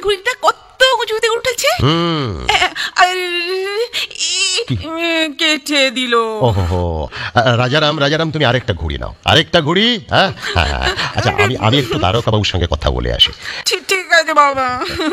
ঘুড়িটা কত উঁচুতে উঠেছে, কেটে দিল। ওহো, রাজারাম রাজারাম, তুমি আরেকটা ঘুড়ি নাও, আরেকটা ঘুড়ি। হ্যাঁ, আচ্ছা, আমি একটু দারোগা বাবুর সঙ্গে কথা বলে আসি। ঠিক আছে বাবা।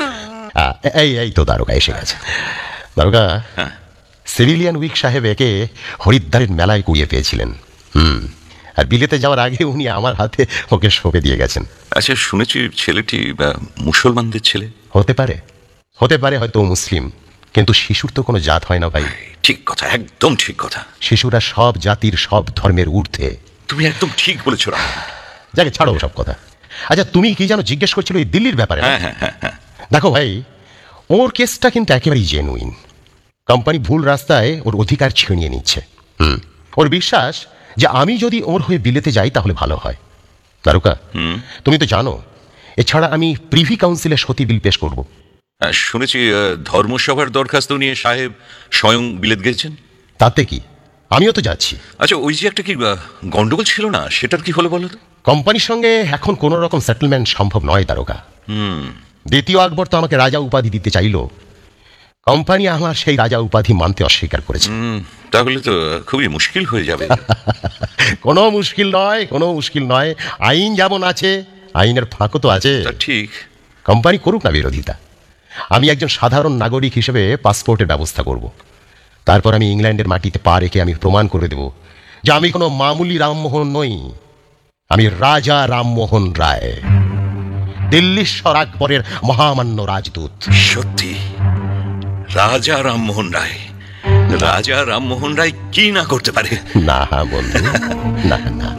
এই তো দারোগা এসে গেছে। দারোগা, সিভিলিয়ান উইক সাহেব একে হরিদ্বারের মেলায় কুড়িয়ে পেয়েছিলেন। আর বিলেতে যাওয়ার আগে উনি আমার হাতে ওকে সঁপে দিয়ে গেছেন। আচ্ছা, শুনেছি ছেলেটি মুসলমানদের ছেলে। হতে পারে হয়তো মুসলিম, কিন্তু শিশুর তো কোনো জাত হয় না ভাই। ঠিক কথা, একদম ঠিক কথা। শিশুরা সব জাতির সব ধর্মের ঊর্ধ্বে। তুমি একদম ঠিক বলেছো। যাকে ছাড়ো সব কথা। আচ্ছা, তুমি কি যেন জিজ্ঞেস করছিল এই দিল্লির ব্যাপারে? হ্যাঁ। দেখো ভাই, ওর কেসটা কিন্তু একেবারেই জেনুইন। কোম্পানি ভুল রাস্তায় ওর অধিকার ছিনিয়ে নিচ্ছে। ওর বিশ্বাস যে আমি যদি ওর হয়ে বিলেতে যাই তাহলে ভালো হয়। দারুকা, তুমি তো জানো, এছাড়া আমি প্রিভি কাউন্সিলে সতী বিল পেশ করব। শুনেছি ধর্মসভার দরখাস্ত নিয়ে সাহেব স্বয়ং বিলেত গেছেন। তাতে কি, আমিও তো যাচ্ছি। আচ্ছা, ওই যে একটা কি গন্ডগোল ছিল না, সেটার কি হলো বলো তো? কোম্পানির সঙ্গে এখন কোন রকম সেটেলমেন্ট সম্ভব নয় দারোগা। দ্বিতীয় আকবর তো আমাকে রাজা উপাধি দিতে চাইল, কোম্পানি আমার সেই রাজা উপাধি মানতে অস্বীকার করেছে। তাহলে তো খুবই মুশকিল হয়ে যাবে। কোনো মুশকিল নয়। আইন যেমন আছে, আইনের ফাঁকও তো আছে। ঠিক। কোম্পানি করুক না বিরোধিতা, আমি একজন সাধারণ নাগরিক হিসেবে পাসপোর্টের ব্যবস্থা করব। তারপর আমি ইংল্যান্ডের মাটিতে পা রেখে আমি প্রমাণ করে দেব যে আমি কোনো মামুলি রামমোহন নই, আমি রাজা রামমোহন রায়, দিল্লীশ্বর আকবরের মহামান্য রাজদূত। সত্যি রাজা রামমোহন রায়? রাজা রামমোহন রায় কি না করতে পারে? না বন্ধু, না,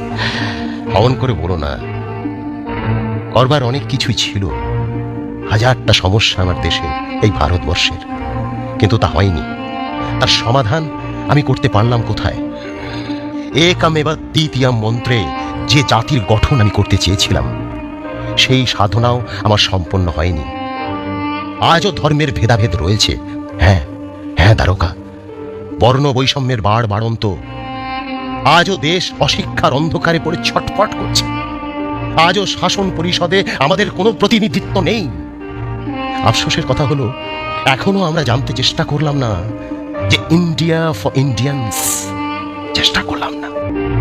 অমন করে বলো না। করবার অনেক কিছুই ছিল, হাজারটা সমস্যা আমার দেশে, এই ভারতবর্ষের, কিন্তু তা হয়নি। তার সমাধান আমি করতে পারলাম কোথায়? একামেবা দ্বিতীয়াম মন্ত্রে যে জাতির গঠন আমি করতে চেয়েছিলাম, সেই সাধনাও আমার সম্পন্ন হয়নি। আজও ধর্মের ভেদাভেদ রয়েছে। হ্যাঁ দারোগা, বর্ণ বৈষম্যের বাড়ন্ত। আজও দেশ অশিক্ষার অন্ধকারে পড়ে ছটফট করছে। আজও শাসন পরিষদে আমাদের কোনো প্রতিনিধিত্ব নেই। আফসোসের কথা হলো, এখনো আমরা জানতে চেষ্টা করলাম না যে ইন্ডিয়া ফর ইন্ডিয়ানস। চেষ্টা করলাম না।